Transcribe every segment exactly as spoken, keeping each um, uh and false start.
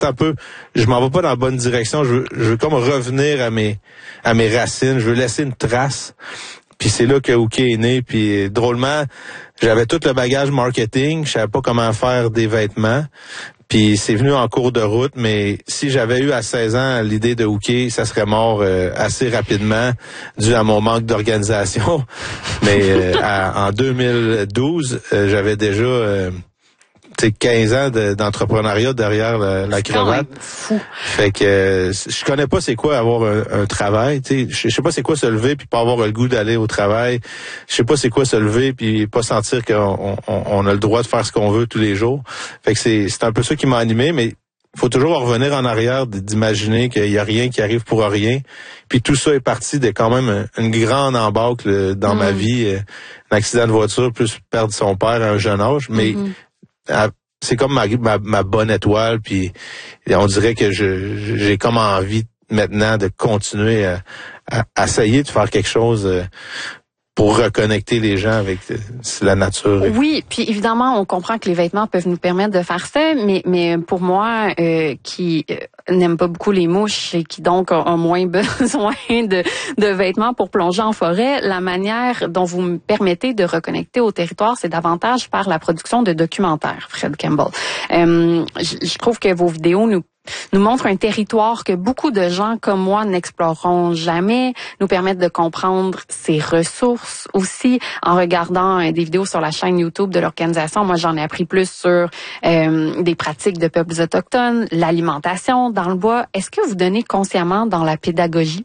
un peu, je m'en vais pas dans la bonne direction. Je veux, je veux comme revenir à mes, à mes racines. Je veux laisser une trace. Puis c'est là que Hooké est né. Puis drôlement, j'avais tout le bagage marketing. Je savais pas comment faire des vêtements. Puis c'est venu en cours de route, mais si j'avais eu à seize ans l'idée de Hooké, ça serait mort euh, assez rapidement dû à mon manque d'organisation. Mais euh, à, en deux mille douze, euh, j'avais déjà euh, quinze ans de, d'entrepreneuriat derrière la, la cravate. Fou. Fait que euh, je connais pas c'est quoi avoir un, un travail, tu sais, je sais pas c'est quoi se lever puis pas avoir le goût d'aller au travail. Je sais pas c'est quoi se lever puis pas sentir qu'on on, on a le droit de faire ce qu'on veut tous les jours. Fait que c'est c'est un peu ça qui m'a animé, mais faut toujours revenir en arrière d'imaginer qu'il y a rien qui arrive pour rien. Puis tout ça est parti de quand même une grande embâcle dans mmh. ma vie, un accident de voiture plus perdre son père à un jeune âge, mais mmh. c'est comme ma, ma, ma bonne étoile, puis on dirait que je j'ai comme envie maintenant de continuer à, à, à essayer de faire quelque chose pour reconnecter les gens avec la nature. Oui, puis évidemment, on comprend que les vêtements peuvent nous permettre de faire ça, mais mais pour moi, euh, qui euh, n'aime pas beaucoup les mouches et qui donc a, a moins besoin de, de vêtements pour plonger en forêt, la manière dont vous me permettez de reconnecter au territoire, c'est davantage par la production de documentaires, Fred Campbell. Euh, je, je trouve que vos vidéos nous nous montre un territoire que beaucoup de gens comme moi n'exploreront jamais, nous permettent de comprendre ses ressources aussi. En regardant euh, des vidéos sur la chaîne YouTube de l'organisation, moi j'en ai appris plus sur euh, des pratiques de peuples autochtones, l'alimentation dans le bois. Est-ce que vous donnez consciemment dans la pédagogie?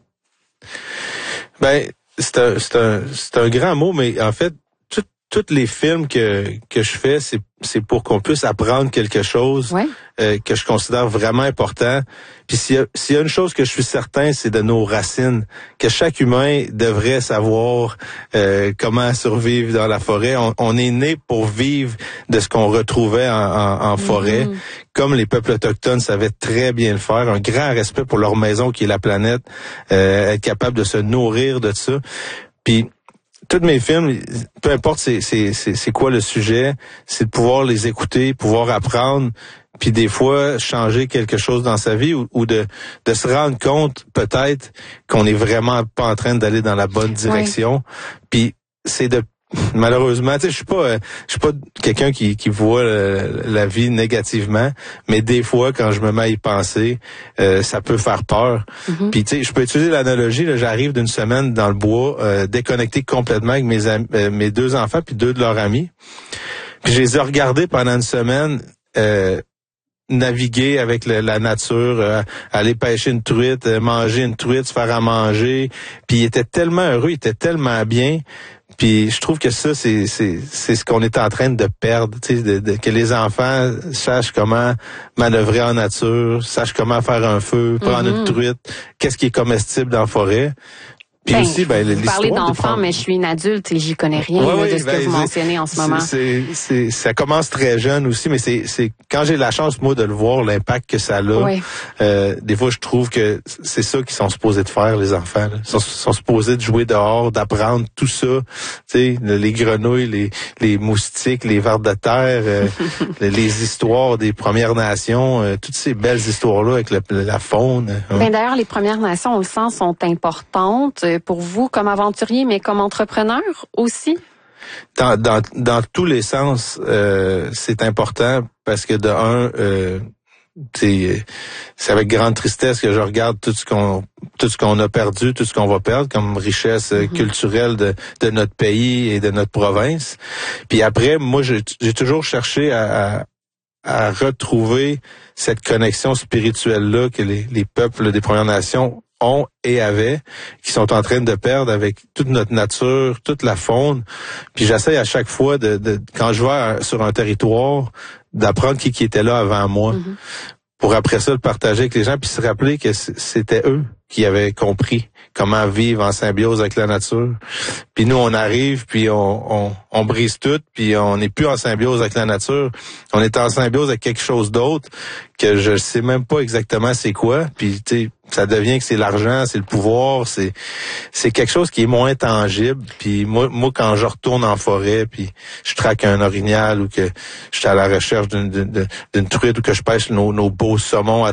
Ben, c'est un, c'est un, c'est un grand mot, mais en fait, tout, tous les films que, que je fais, c'est, c'est pour qu'on puisse apprendre quelque chose. Ouais. Euh, que je considère vraiment important. Puis s'il y a, s'il y a une chose que je suis certain, c'est de nos racines, que chaque humain devrait savoir euh, comment survivre dans la forêt. On, on est né pour vivre de ce qu'on retrouvait en, en, en forêt, mm-hmm. comme les peuples autochtones savaient très bien le faire. Un grand respect pour leur maison qui est la planète, euh, être capable de se nourrir de ça. Puis tous mes films, peu importe c'est, c'est, c'est, c'est quoi le sujet, c'est de pouvoir les écouter, pouvoir apprendre, puis des fois changer quelque chose dans sa vie ou, ou de, de se rendre compte peut-être qu'on est vraiment pas en train d'aller dans la bonne direction. Ouais. Puis c'est de malheureusement, tu sais, je suis pas, euh, je suis pas quelqu'un qui qui voit euh, la vie négativement, mais des fois quand je me mets à y penser, euh, ça peut faire peur. Mm-hmm. Puis tu sais, je peux utiliser l'analogie. Là, j'arrive d'une semaine dans le bois, euh, déconnecté complètement avec mes am- euh, mes deux enfants puis deux de leurs amis. Puis je les ai regardés pendant une semaine. Euh, naviguer avec le, la nature, euh, aller pêcher une truite, euh, manger une truite, se faire à manger. Puis il était tellement heureux, il était tellement bien. Puis je trouve que ça, c'est c'est c'est ce qu'on est en train de perdre, tu sais, de, de, que les enfants sachent comment manœuvrer en nature, sachent comment faire un feu, prendre mm-hmm. une truite, qu'est-ce qui est comestible dans la forêt. Puis ben, aussi, ben, vous parlez d'enfants, prendre... mais je suis une adulte et j'y connais rien ouais, là, de oui, ce ben, que vous mentionnez en ce moment. C'est, c'est, ça commence très jeune aussi, mais c'est, c'est quand j'ai la chance, moi, de le voir, l'impact que ça a. Oui. Euh, des fois, je trouve que c'est ça qu'ils sont supposés de faire, les enfants. Là. Ils sont, sont supposés de jouer dehors, d'apprendre tout ça. Tu sais, les grenouilles, les, les moustiques, les vers de terre, euh, les, les histoires des Premières Nations, euh, toutes ces belles histoires-là avec le, la faune. Hein. Ben, d'ailleurs, les Premières Nations, on le sent, sont importantes pour vous comme aventurier, mais comme entrepreneur aussi? Dans, dans, dans tous les sens, euh, c'est important parce que de un, euh, c'est, c'est avec grande tristesse que je regarde tout ce qu'on tout ce qu'on a perdu, tout ce qu'on va perdre comme richesse mm-hmm. culturelle de, de notre pays et de notre province. Puis après, moi, j'ai, j'ai toujours cherché à, à, à retrouver cette connexion spirituelle-là que les, les peuples des Premières Nations ont et avaient, qui sont en train de perdre avec toute notre nature, toute la faune. Puis j'essaie à chaque fois, de, de quand je vais sur un territoire, d'apprendre qui, qui était là avant moi, mm-hmm. pour après ça le partager avec les gens, puis se rappeler que c'était eux qui avaient compris comment vivre en symbiose avec la nature. Puis nous, on arrive, puis on, on, on brise tout, puis on n'est plus en symbiose avec la nature. On est en symbiose avec quelque chose d'autre que je sais même pas exactement c'est quoi. Puis tu sais, ça devient que c'est l'argent, c'est le pouvoir, c'est c'est quelque chose qui est moins tangible. Puis moi, moi quand je retourne en forêt, puis je traque un orignal ou que je suis à la recherche d'une, d'une, d'une truite ou que je pêche nos, nos beaux saumons à